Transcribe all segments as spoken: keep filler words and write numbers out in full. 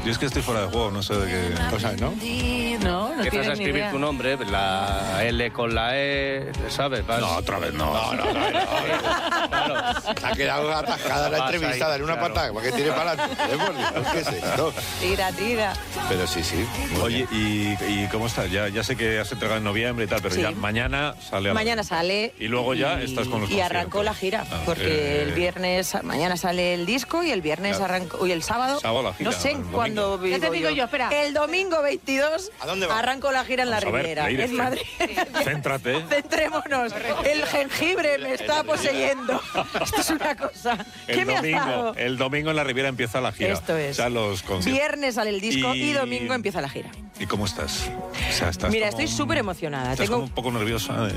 Yo es que estoy fuera de juego, no sé de qué... O sea, ¿no? No, no Empiezas a ni escribir idea. tu nombre, la L con la E, ¿sabes? Vas... No, otra vez no. No, no, no. no, no. Claro. Se ha quedado atascada la Vas entrevista, ahí, dale una claro. patada, ¿para qué tiene para adelante? ¿Eh, por Dios? ¿Qué es esto? Tira, tira. Pero sí, sí. muy Oye, bien. ¿y, y cómo estás? Ya, ya sé que has entregado en noviembre y tal, pero Sí. ya mañana sale a la... Mañana sale. Y luego ya estás con los Y arrancó conciertos. la gira, Ah, porque eh, el viernes, mañana sale el disco y el viernes Ya. arrancó, y el sábado, Sábado la gira, no sé el domingo. cuándo Ya te digo yo, espera. El domingo veintidós ¿A dónde va? arrancó la gira en la Vamos a ver, Riviera, Leire, en Madrid. Céntrate. Centrémonos. El jengibre me está poseyendo. Esto es una cosa. ¿Qué El me has domingo, dado? el domingo en la Riviera empieza la gira. Esto es. O sea, los conciertos. Viernes sale el disco y... Y- domingo empieza la gira. ¿Y cómo estás? O sea, estás Mira, como- estoy súper emocionada. Estás Tengo... como un poco nerviosa. eh.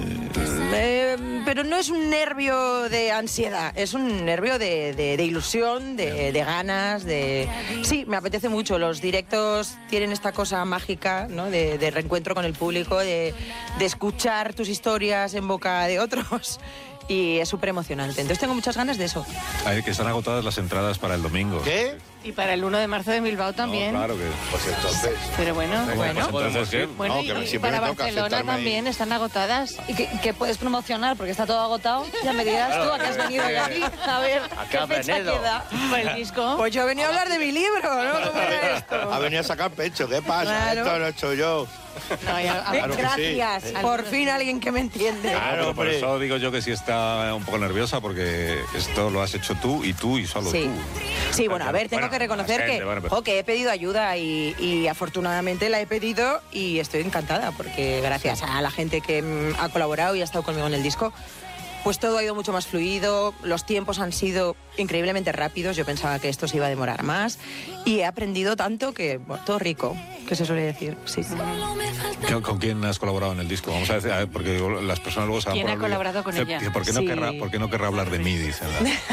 Eh, pero no es un nervio de ansiedad, es un nervio de, de- de ilusión, de, de ganas, de... Sí, me apetece mucho. Los directos tienen esta cosa mágica, ¿no? De, de reencuentro con el público, de, de escuchar tus historias en boca de otros. Y es súper emocionante. Entonces tengo muchas ganas de eso. Ay, que están agotadas las entradas para el domingo. ¿Qué? Y para el uno de marzo de Bilbao No, también. claro que... Pues entonces... Pero bueno, Bueno. Pues entonces, ¿qué? bueno, No, que y siempre para me toca Barcelona sentarme ahí. también están agotadas. ¿Y qué, qué puedes promocionar? Porque está todo agotado. Ya me dirás tú a qué has venido ya aquí. A ver, qué ¿qué has fecha venido? queda? Por el disco. Pues yo he venido a hablar de mi libro, ¿no? ¿Cómo era esto? Ha venido a sacar pecho, ¿qué pasa? Claro. Esto lo he hecho yo. No, ya- a- Claro que sí. Gracias. Por fin alguien que me entiende. No, Claro, pero por hombre. eso digo yo que sí está un poco nerviosa, porque esto lo has hecho tú y tú y solo Sí. tú. Sí, bueno, a ver, tengo Bueno, que reconocer la gente, que, bueno, pero- jo, que he pedido ayuda y, y afortunadamente la he pedido y estoy encantada porque gracias a la gente que mm, ha colaborado y ha estado conmigo en el disco, pues todo ha ido mucho más fluido, los tiempos han sido increíblemente rápidos, yo pensaba que esto se iba a demorar más y he aprendido tanto que, bueno, todo rico, que se suele decir, sí. ¿Con, con quién has colaborado en el disco? Vamos a decir, a ver, porque digo, las personas luego se van ¿Quién por ha el- colaborado con Dice, ella? dice, ¿por qué no, Sí. querrá, ¿por qué no querrá hablar de mí? Dicen.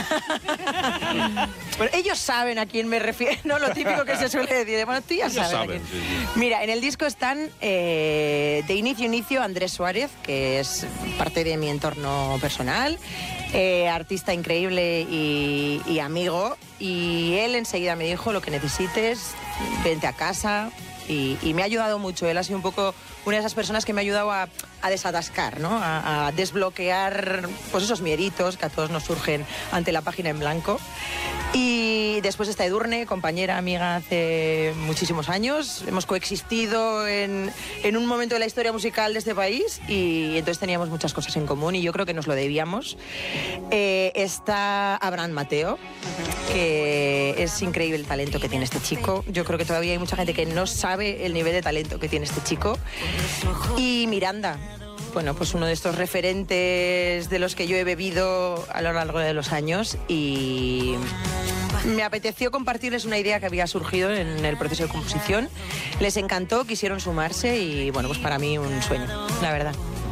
Pero ellos saben a quién me refiero, no lo típico que se suele decir. Bueno, tú ya Ellos sabes. a saben, quién. sí, sí. Mira, en el disco están eh, de inicio a inicio Andrés Suárez, que es parte de mi entorno personal, eh, artista increíble y, y amigo. Y él enseguida me dijo, lo que necesites, vente a casa. Y, y me ha ayudado mucho. Él ha sido un poco una de esas personas que me ha ayudado a, a desatascar, ¿no? A, a desbloquear pues esos mieditos que a todos nos surgen ante la página en blanco. Y después está Edurne, compañera, amiga hace muchísimos años. Hemos coexistido en, en un momento de la historia musical de este país y entonces teníamos muchas cosas en común y yo creo que nos lo debíamos. Eh, está Abraham Mateo, que es increíble el talento que tiene este chico. Yo creo que todavía hay mucha gente que no sabe el nivel de talento que tiene este chico. Y Miranda, bueno, pues uno de estos referentes de los que yo he bebido a lo largo de los años y me apeteció compartirles una idea que había surgido en el proceso de composición. Les encantó, quisieron sumarse y bueno, pues para mí un sueño, la verdad.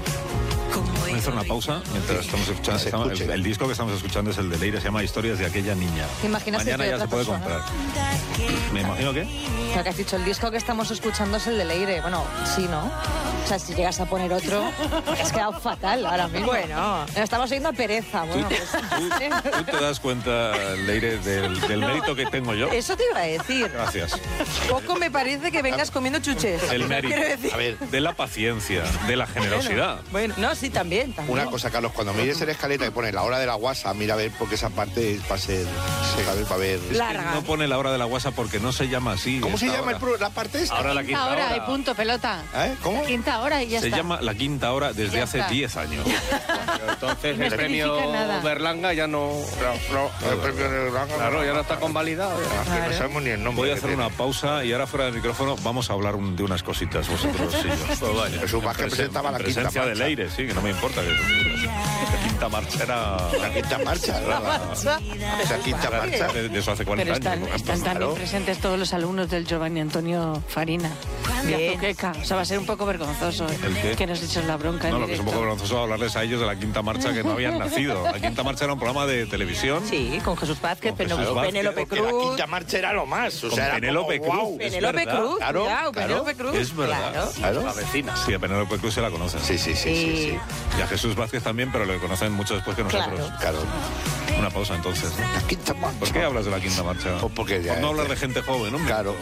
Voy a hacer una pausa mientras estamos escuchando. Se estamos- escuche. el, el disco que estamos escuchando es el de Leire, se llama Historias de aquella niña. ¿Te imaginas que Mañana es de ya se otra puede persona? comprar. Me imagino que... O sea, que has dicho, el disco que estamos escuchando es el de Leire. Bueno, sí, ¿no? O sea, si llegas a poner otro, has quedado fatal ahora mismo. Bueno. Estamos oyendo a Pereza. Bueno, pues, ¿Tú, tú te das cuenta, Leire, del, del mérito que tengo yo? Eso te iba a decir. Gracias. Poco me parece que vengas comiendo chuches. El mérito. Quiero decir. A ver, De la paciencia, de la generosidad. Bueno, no, sí, también, también. una cosa, Carlos, cuando mires en la escaleta y pone la hora de la guasa, mira a ver, porque esa parte va a ser... Se va a ver, va a ver... Larga. No pone la hora de la guasa porque no se llama así. ¿Cómo se esta llama el hora. pro- la parte esta? Ahora la quinta Quinta hora hora. y punto, pelota. ¿Eh? ¿Cómo? Quinta hora y ya Se está. llama la quinta hora desde Ya hace está. diez años. Entonces No el premio especifica nada. Berlanga ya no... El premio de Berlanga, Claro, ya no está convalidado. Que no sabemos ni el nombre. Voy a que hacer tiene. una pausa y ahora fuera del micrófono vamos a hablar un- de unas cositas vosotros y yo. Pues vaya, Jesús Vázquez en presen- presentaba la en quinta presencia de marcha. Leire, sí, que no me importa. Que, la quinta marcha era... La quinta marcha. Esa quinta marcha. De, de eso hace cuarenta Pero están, años. por ejemplo. están también Claro. presentes todos los alumnos del Giovanni Antonio Farina de Bien. Azuqueca. O sea, va a ser un poco vergonzoso ¿eh? ¿El qué? que nos eches la bronca No, en lo que es un poco directo. vergonzoso hablarles a ellos de la quinta marcha que no habían nacido. La quinta marcha era un programa de televisión. Sí, con Jesús Vázquez, Con Peno- Jesús Vázquez, Penélope Que la Cruz. quinta marcha era lo más. O Con sea, era Penélope como, Cruz. guau. Es Penélope verdad. Cruz, Claro, cuidado, claro. Penélope Cruz. Es verdad. Claro. Claro. La vecina. Sí, a Penélope Cruz se la conocen. Sí, sí, sí, sí, sí. Y a Jesús Vázquez también, pero le conocen mucho después que nosotros. Claro. Claro. Una pausa entonces, ¿no? La quinta marcha. ¿Por qué hablas de la quinta marcha? Pues porque ya- Por no hablar de gente joven, hombre. Claro.